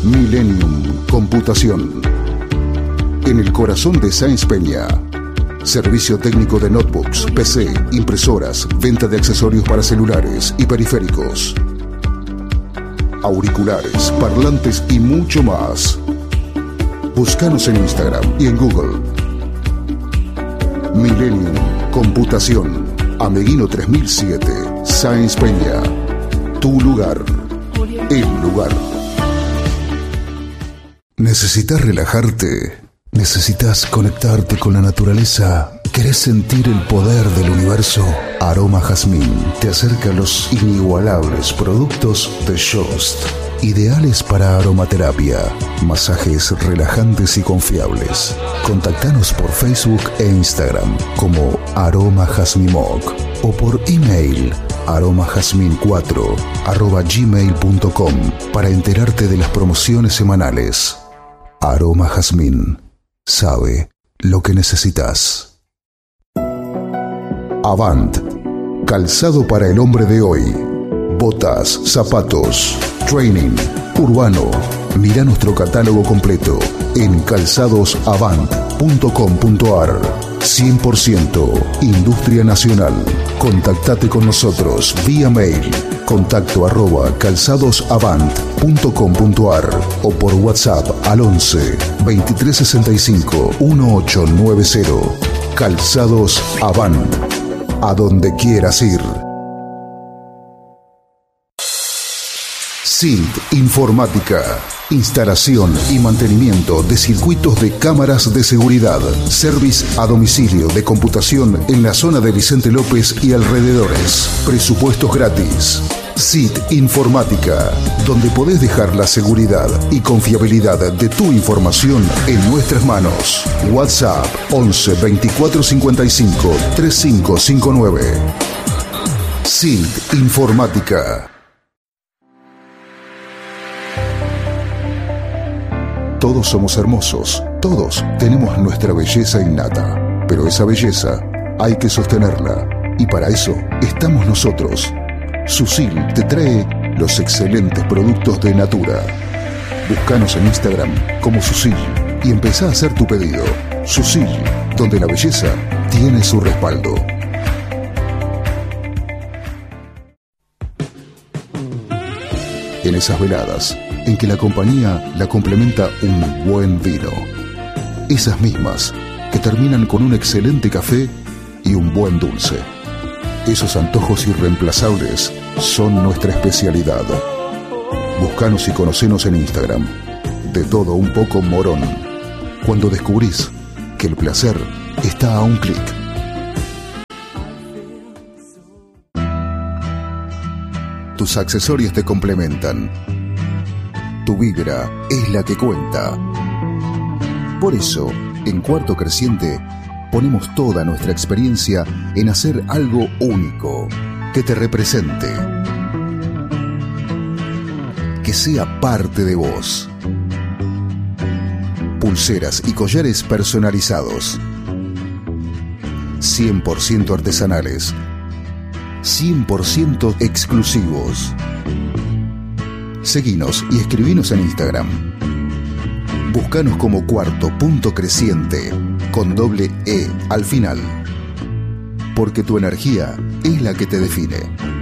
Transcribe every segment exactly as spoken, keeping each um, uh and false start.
Millennium Computación. En el corazón de Sáenz Peña. Servicio técnico de notebooks, P C, impresoras, venta de accesorios para celulares y periféricos, auriculares, parlantes y mucho más. Búscanos en Instagram y en Google. Millennium Computación, Ameguino tres mil siete, Sáenz Peña. Tu lugar, el lugar. ¿Necesitas relajarte? ¿Necesitas conectarte con la naturaleza? ¿Querés sentir el poder del universo? Aroma Jazmín te acerca a los inigualables productos de Jost, ideales para aromaterapia, masajes relajantes y confiables. Contactanos por Facebook e Instagram como Aroma Jazmimoc o por email aromajazmin cuatro arroba gmail punto com para enterarte de las promociones semanales. Aroma Jazmín sabe lo que necesitas. Avant, calzado para el hombre de hoy. Botas, zapatos, training, urbano. Mira nuestro catálogo completo en calzados avant punto com punto ar. cien por ciento Industria Nacional. Contactate con nosotros vía mail contacto arroba calzadosavant punto com punto ar o por WhatsApp al once veintitrés sesenta y cinco dieciocho noventa. Calzados Avant, a donde quieras ir. S I N T Informática. Instalación y mantenimiento de circuitos de cámaras de seguridad. Service a domicilio de computación en la zona de Vicente López y alrededores. Presupuestos gratis. S I T Informática, donde podés dejar la seguridad y confiabilidad de tu información en nuestras manos. WhatsApp once veinticuatro cincuenta y cinco treinta y cinco cincuenta y nueve. S I T Informática. Todos somos hermosos, todos tenemos nuestra belleza innata, pero esa belleza hay que sostenerla y para eso estamos nosotros. Susil te trae los excelentes productos de Natura. Búscanos en Instagram como Susil y empezá a hacer tu pedido. Susil, donde la belleza tiene su respaldo. En esas veladas en que la compañía la complementa un buen vino. Esas mismas que terminan con un excelente café y un buen dulce. Esos antojos irreemplazables son nuestra especialidad. Búscanos y conocenos en Instagram. De todo un poco Morón. Cuando descubrís que el placer está a un clic. Tus accesorios te complementan. Tu vibra es la que cuenta. Por eso, en Cuarto Creciente, ponemos toda nuestra experiencia en hacer algo único, que te represente, que sea parte de vos. Pulseras y collares personalizados, cien por ciento artesanales, cien por ciento exclusivos. Seguinos y escribinos en Instagram. Búscanos como Cuarto Punto Creciente, con doble E al final. Porque tu energía es la que te define.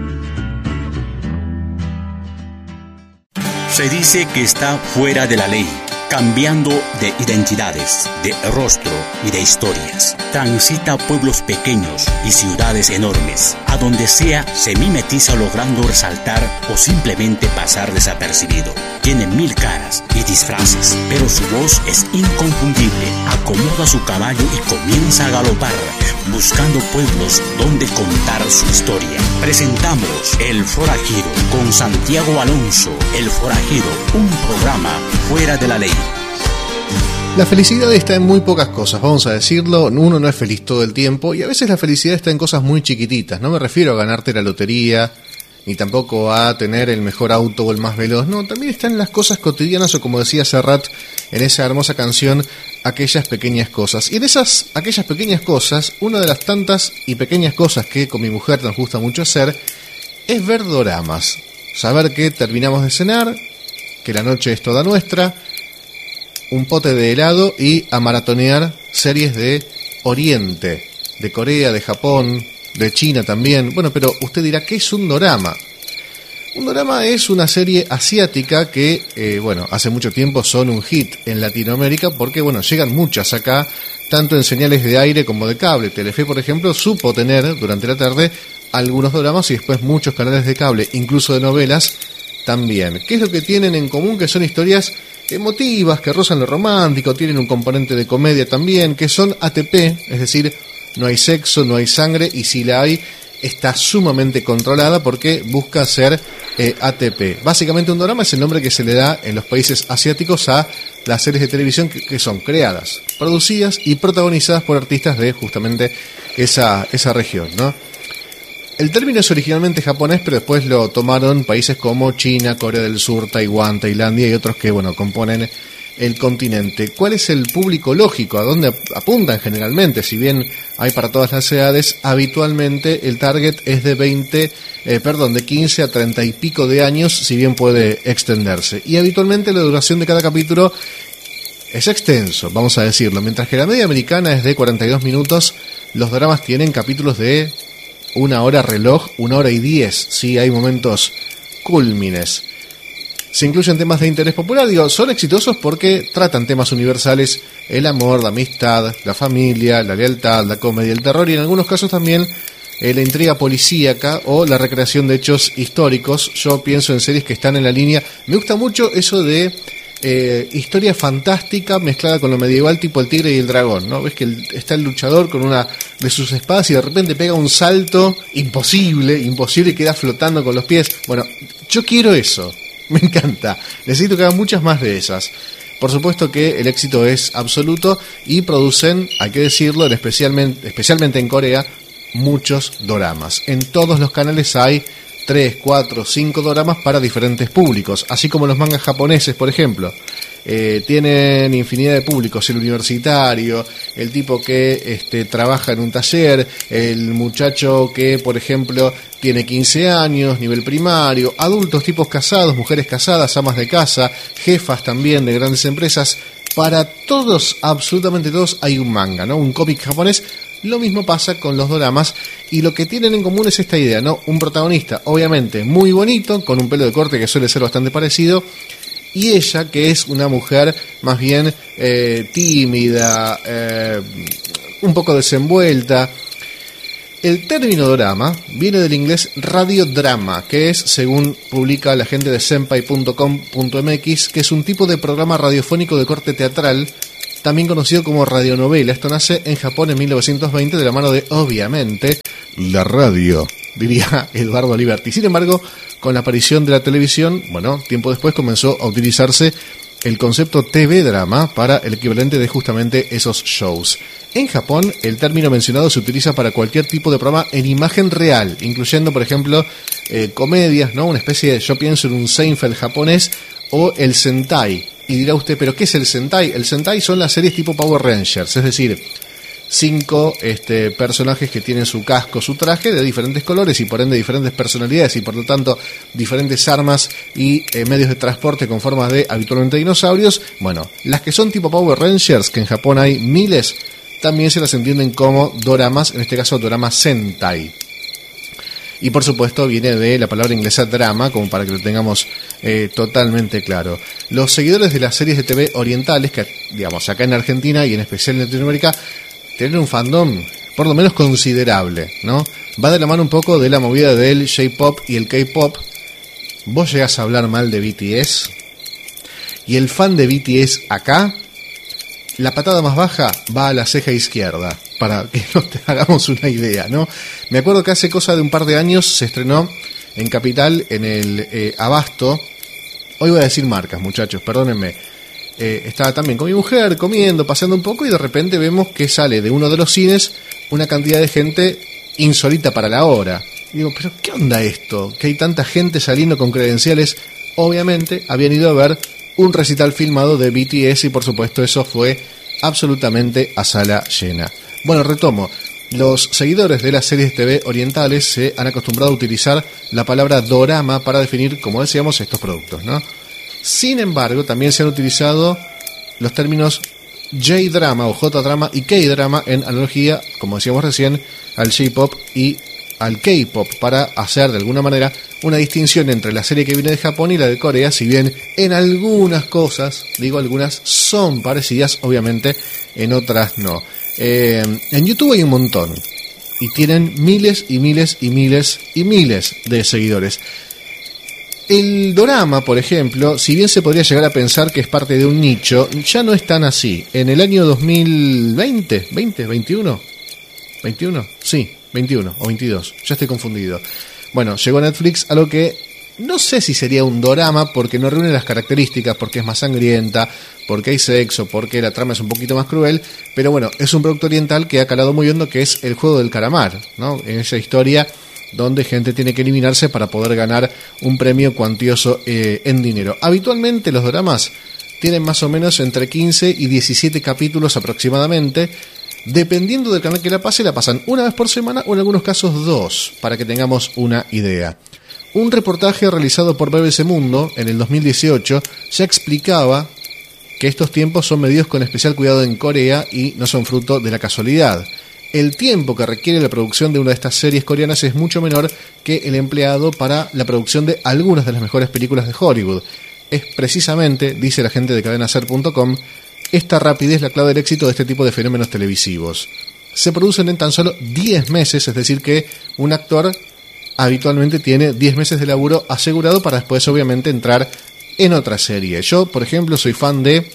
Se dice que está fuera de la ley, cambiando de identidades, de rostro y de historias. Transita pueblos pequeños y ciudades enormes. A donde sea se mimetiza logrando resaltar o simplemente pasar desapercibido. Tiene mil caras y disfraces, pero su voz es inconfundible. Acomoda su caballo y comienza a galopar, buscando pueblos donde contar su historia. Presentamos El Forajido con Santiago Alonso. El Forajido, un programa fuera de la ley. La felicidad está en muy pocas cosas, vamos a decirlo. Uno no es feliz todo el tiempo y a veces la felicidad está en cosas muy chiquititas. No me refiero a ganarte la lotería, ni tampoco a tener el mejor auto o el más veloz. No, también está en las cosas cotidianas o, como decía Serrat en esa hermosa canción, aquellas pequeñas cosas. Y en esas, aquellas pequeñas cosas, una de las tantas y pequeñas cosas que con mi mujer nos gusta mucho hacer es ver doramas. Saber que terminamos de cenar, que la noche es toda nuestra, un pote de helado y a maratonear series de Oriente, de Corea, de Japón, de China también. Bueno, pero usted dirá, ¿qué es un dorama? Un dorama es una serie asiática que, eh, bueno, hace mucho tiempo son un hit en Latinoamérica porque, bueno, llegan muchas acá, tanto en señales de aire como de cable. Telefe, por ejemplo, supo tener durante la tarde algunos doramas y después muchos canales de cable, incluso de novelas, también. ¿Qué es lo que tienen en común? Que son historias emotivas, que rozan lo romántico, tienen un componente de comedia también, que son A T P, es decir, no hay sexo, no hay sangre, y si la hay, está sumamente controlada porque busca ser eh, A T P. Básicamente un dorama es el nombre que se le da en los países asiáticos a las series de televisión que, que son creadas, producidas y protagonizadas por artistas de justamente esa, esa región, ¿no? El término es originalmente japonés, pero después lo tomaron países como China, Corea del Sur, Taiwán, Tailandia y otros que, bueno, componen el continente. ¿Cuál es el público lógico? ¿A dónde apuntan generalmente? Si bien hay para todas las edades, habitualmente el target es de veinte, eh, perdón, de quince a treinta y pico de años, si bien puede extenderse. Y habitualmente la duración de cada capítulo es extenso, vamos a decirlo. Mientras que la media americana es de cuarenta y dos minutos, los dramas tienen capítulos de una hora reloj, una hora y diez. Sí, hay momentos cúlmines. Se incluyen temas de interés popular, digo, son exitosos porque tratan temas universales, el amor, la amistad, la familia, la lealtad, la comedia, el terror y en algunos casos también eh, la intriga policíaca o la recreación de hechos históricos. Yo pienso en series que están en la línea. Me gusta mucho eso de eh, historia fantástica mezclada con lo medieval, tipo El Tigre y el Dragón, ¿no? Ves que el, está el luchador con una de sus espadas y de repente pega un salto imposible, imposible y queda flotando con los pies. Bueno, yo quiero eso. Me encanta. Necesito que hagan muchas más de esas. Por supuesto que el éxito es absoluto y producen, hay que decirlo, especialmente, especialmente en Corea, muchos doramas. En todos los canales hay tres, cuatro, cinco doramas para diferentes públicos, así como los mangas japoneses, por ejemplo. Eh, tienen infinidad de públicos, el universitario, el tipo que este, trabaja en un taller, el muchacho que, por ejemplo, tiene quince años, nivel primario, adultos, tipos casados, mujeres casadas, amas de casa, jefas también de grandes empresas. Para todos, absolutamente todos, hay un manga, ¿no? Un cómic japonés. Lo mismo pasa con los doramas y lo que tienen en común es esta idea, ¿no? Un protagonista, obviamente, muy bonito, con un pelo de corte que suele ser bastante parecido, y ella, que es una mujer más bien eh, tímida, eh, un poco desenvuelta. El término dorama viene del inglés radiodrama, que es, según publica la gente de senpai punto com punto m x, que es un tipo de programa radiofónico de corte teatral, también conocido como radionovela. Esto nace en Japón en mil novecientos veinte de la mano de, obviamente, la radio, diría Eduardo Liberti. Sin embargo, con la aparición de la televisión, bueno, tiempo después comenzó a utilizarse el concepto T V drama para el equivalente de justamente esos shows. En Japón, el término mencionado se utiliza para cualquier tipo de programa en imagen real, incluyendo, por ejemplo, eh, comedias, ¿no? Una especie de, yo pienso en un Seinfeld japonés, o el Sentai. Y dirá usted, ¿pero qué es el Sentai? El Sentai son las series tipo Power Rangers, es decir, cinco este, personajes que tienen su casco, su traje de diferentes colores y por ende diferentes personalidades y por lo tanto diferentes armas y eh, medios de transporte con formas de habitualmente dinosaurios. Bueno, las que son tipo Power Rangers, que en Japón hay miles, también se las entienden como doramas, en este caso dorama Sentai. Y por supuesto viene de la palabra inglesa drama, como para que lo tengamos eh, totalmente claro. Los seguidores de las series de T V orientales, que digamos acá en Argentina y en especial en Latinoamérica, tienen un fandom por lo menos considerable, ¿no? Va de la mano un poco de la movida del J-pop y el K-pop. Vos llegás a hablar mal de B T S y el fan de B T S acá, la patada más baja va a la ceja izquierda, para que nos hagamos una idea, ¿no? Me acuerdo que hace cosa de un par de años se estrenó en Capital, en el eh, Abasto. Hoy voy a decir marcas, muchachos, perdónenme. Eh, estaba también con mi mujer, comiendo, paseando un poco, y de repente vemos que sale de uno de los cines una cantidad de gente insólita para la hora. Y digo, ¿pero qué onda esto? Que hay tanta gente saliendo con credenciales. Obviamente habían ido a ver un recital filmado de B T S y por supuesto eso fue absolutamente a sala llena. Bueno, retomo. Los seguidores de las series de T V orientales se han acostumbrado a utilizar la palabra dorama para definir, como decíamos, estos productos, ¿no? Sin embargo, también se han utilizado los términos J-drama o J-drama y K-drama en analogía, como decíamos recién, al J-pop y al K-pop, para hacer de alguna manera una distinción entre la serie que viene de Japón y la de Corea, si bien en algunas cosas, digo algunas, son parecidas, obviamente en otras no. Eh, en YouTube hay un montón y tienen miles y miles y miles y miles de seguidores. El dorama, por ejemplo, si bien se podría llegar a pensar que es parte de un nicho, ya no es tan así. En el año dos mil veinte, ¿veinte? ¿veintiuno? ¿veintiuno? Sí, veintiuno o veintidós, ya estoy confundido. Bueno, llegó a Netflix a lo que no sé si sería un dorama porque no reúne las características, porque es más sangrienta, porque hay sexo, porque la trama es un poquito más cruel, pero bueno, es un producto oriental que ha calado muy hondo, que es El juego del calamar, ¿no? En esa historia donde gente tiene que eliminarse para poder ganar un premio cuantioso eh, en dinero. Habitualmente los doramas tienen más o menos entre quince y diecisiete capítulos aproximadamente. Dependiendo del canal que la pase, la pasan una vez por semana o en algunos casos dos, para que tengamos una idea. Un reportaje realizado por B B C Mundo en el dos mil dieciocho ya explicaba que estos tiempos son medidos con especial cuidado en Corea y no son fruto de la casualidad. El tiempo que requiere la producción de una de estas series coreanas es mucho menor que el empleado para la producción de algunas de las mejores películas de Hollywood. Es precisamente, dice la gente de cadena ser punto com, esta rapidez la clave del éxito de este tipo de fenómenos televisivos. Se producen en tan solo diez meses, es decir que un actor habitualmente tiene diez meses de laburo asegurado para después obviamente entrar en otra serie. Yo, por ejemplo, soy fan de...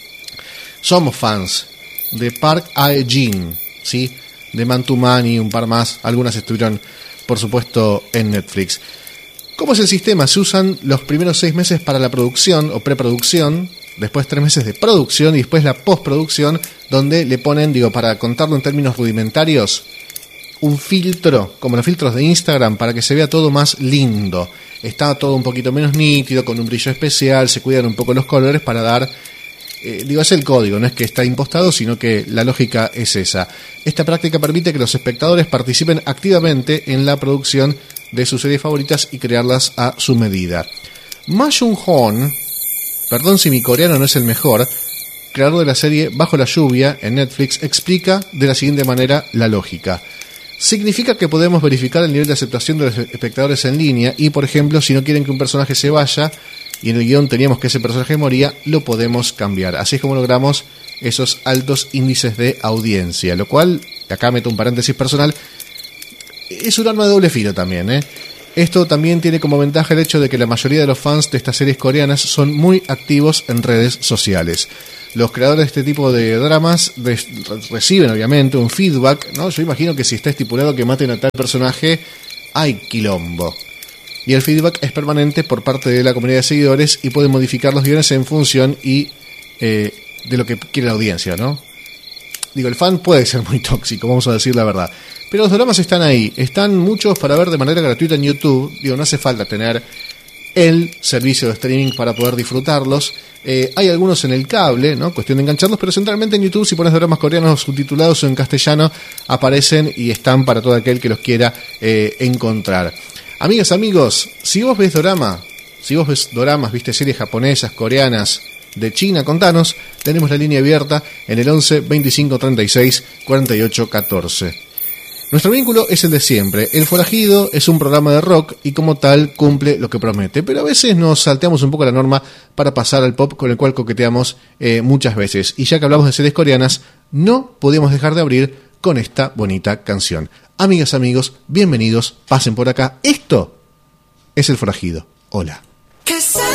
Somos fans de Park Hae-jin, ¿sí? De Man to Man y un par más. Algunas estuvieron, por supuesto, en Netflix. ¿Cómo es el sistema? Se usan los primeros seis meses para la producción o preproducción, después tres meses de producción y después la postproducción, donde le ponen, digo, para contarlo en términos rudimentarios, un filtro, como los filtros de Instagram, para que se vea todo más lindo. Está todo un poquito menos nítido, con un brillo especial, se cuidan un poco los colores para dar... Eh, digo, es el código, no es que está impostado, sino que la lógica es esa. Esta práctica permite que los espectadores participen activamente en la producción de sus series favoritas y crearlas a su medida. Ma Jung-hoon, perdón si mi coreano no es el mejor, creador de la serie Bajo la lluvia en Netflix, explica de la siguiente manera la lógica. Significa que podemos verificar el nivel de aceptación de los espectadores en línea y, por ejemplo, si no quieren que un personaje se vaya y en el guión teníamos que ese personaje moría, lo podemos cambiar. Así es como logramos esos altos índices de audiencia, lo cual, acá meto un paréntesis personal, es un arma de doble filo también, ¿eh? Esto también tiene como ventaja el hecho de que la mayoría de los fans de estas series coreanas son muy activos en redes sociales. Los creadores de este tipo de dramas re- reciben obviamente un feedback, ¿no? Yo imagino que si está estipulado que maten a tal personaje, hay quilombo. Y el feedback es permanente por parte de la comunidad de seguidores y pueden modificar los guiones en función y eh, de lo que quiere la audiencia, ¿no? Digo, el fan puede ser muy tóxico, vamos a decir la verdad. Pero los dramas están ahí, están muchos para ver de manera gratuita en YouTube. Digo, no hace falta tener el servicio de streaming para poder disfrutarlos. Eh, hay algunos en el cable, ¿no? Cuestión de engancharlos, pero centralmente en YouTube, si pones dramas coreanos subtitulados o en castellano, aparecen y están para todo aquel que los quiera eh, encontrar. Amigas, amigos, si vos ves dorama, si vos ves doramas, viste series japonesas, coreanas, de China, contanos. Tenemos la línea abierta en el once, veinticinco, treinta y seis, cuarenta y ocho, catorce. Nuestro vínculo es el de siempre. El Forajido es un programa de rock y como tal cumple lo que promete, pero a veces nos salteamos un poco la norma para pasar al pop, con el cual coqueteamos eh, muchas veces. Y ya que hablamos de series coreanas, no podíamos dejar de abrir con esta bonita canción. Amigas, amigos, bienvenidos, pasen por acá. Esto es El Forajido. Hola.